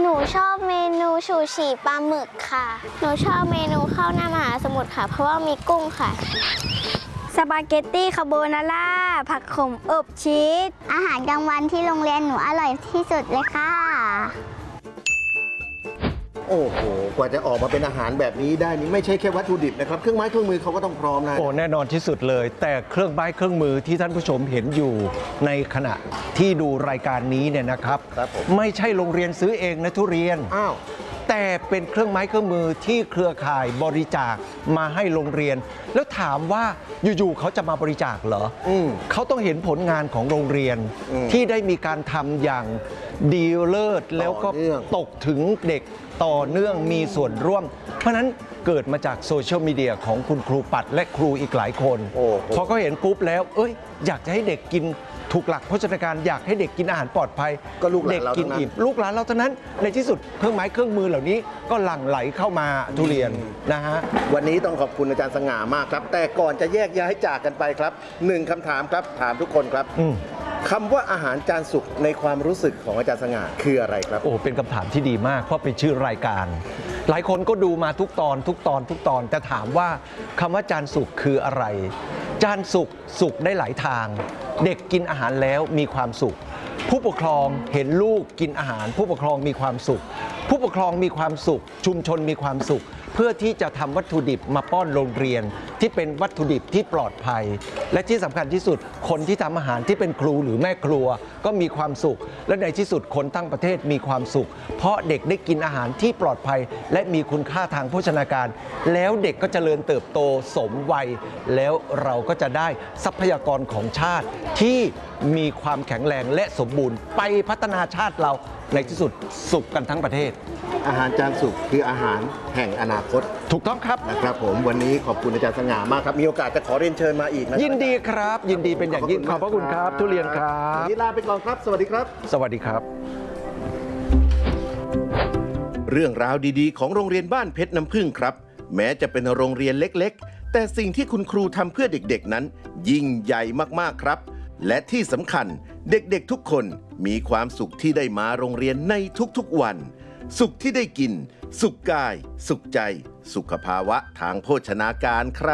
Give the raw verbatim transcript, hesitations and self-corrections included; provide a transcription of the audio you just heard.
นูชอบเมนูชูชีปลาหมึกค่ะหนูชอบเมนูข้าวหน้ามหาสมุทรค่ะเพราะว่ามีกุ้งค่ะสปาเกตตี้คาโบนาร่าผักขมอบชีสอาหารกลางวันที่โรงเรียนหนูอร่อยที่สุดเลยค่ะโอ้โหกว่าจะออกมาเป็นอาหารแบบนี้ได้นี่ไม่ใช่แค่วัตถุดิบนะครับเครื่องไม้เครื่องมือเขาก็ต้องพร้อมนะโอ้แน่นอนที่สุดเลยแต่เครื่องไม้เครื่องมือที่ท่านผู้ชมเห็นอยู่ในขณะที่ดูรายการนี้เนี่ยนะครับไม่ใช่โรงเรียนซื้อเองนะทุเรียนอ้าวแต่เป็นเครื่องไม้เครื่องมือที่เครือข่ายบริจาคมาให้โรงเรียนแล้วถามว่าอยู่ๆเขาจะมาบริจาคเหรอเขาต้องเห็นผลงานของโรงเรียนที่ได้มีการทำอย่างดีเลิศแล้วก็ตกถึงเด็กต่อเนื่องมีส่วนร่วมเพราะนั้นเกิดมาจากโซเชียลมีเดียของคุณครูปัดและครูอีกหลายคนพอเขาเห็นปุ๊บแล้วเอ้ยอยากจะให้เด็กกินถูกหลักโภชนาการอยากให้เด็กกินอาหารปลอดภัยก็ลูกหลานเด็กเรากินอิ่มลูกหลานเราเท่านั้นในที่สุดเครื่องไม้เครื่องมือเหล่านี้ก็หลั่งไหลเข้ามาทุเรียนนะฮะวันนี้ต้องขอบคุณอาจารย์สง่ามากครับแต่ก่อนจะแยกย้ายจากกันไปครับหนึ่งคำถามครับถามทุกคนครับคำว่าอาหารจานสุกในความรู้สึกของอาจารย์สง่าคืออะไรครับโอ้เป็นคำถามที่ดีมากเพราะเป็นชื่อรายการหลายคนก็ดูมาทุกตอนทุกตอนทุกตอนแต่ถามว่าคำว่าจานสุกคืออะไรจานสุกสุกได้หลายทางเด็กกินอาหารแล้วมีความสุขผู้ปกครองเห็นลูกกินอาหารผู้ปกครองมีความสุขผู้ปกครองมีความสุขชุมชนมีความสุขเพื่อที่จะทำวัตถุดิบมาป้อนโรงเรียนที่เป็นวัตถุดิบที่ปลอดภัยและที่สำคัญที่สุดคนที่ทำอาหารที่เป็นครูหรือแม่ครัวก็มีความสุขและในที่สุดคนทั้งประเทศมีความสุขเพราะเด็กได้กินอาหารที่ปลอดภัยและมีคุณค่าทางโภชนาการแล้วเด็กก็เจริญเติบโตสมวัยแล้วเราก็จะได้ทรัพยากรของชาติที่มีความแข็งแรงและสมบูรณ์ไปพัฒนาชาติเราในที่สุดสุขกันทั้งประเทศอาหารจานสุกคืออาหารแห่งอนาคตถูกต้องครับนะครับผมวันนี้ขอบคุณอาจารย์สง่ามากครับมีโอกาสจะขอเรียนเชิญมาอีกนะยินดีครับยินดีเป็นอย่างยิ่งขอบพระคุณครับทุเรียนครับวันนี้ลาไปก่อนครับสวัสดีครับสวัสดีครับเรื่องราวดีๆของโรงเรียนบ้านเพชรน้ำผึ้งครับแม้จะเป็นโรงเรียนเล็กๆแต่สิ่งที่คุณครูทำเพื่อเด็กๆนั้นยิ่งใหญ่มากๆครับและที่สำคัญเด็กๆทุกคนมีความสุขที่ได้มาโรงเรียนในทุกๆวันสุขที่ได้กินสุขกายสุขใจสุขภาวะทางโภชนาการครับ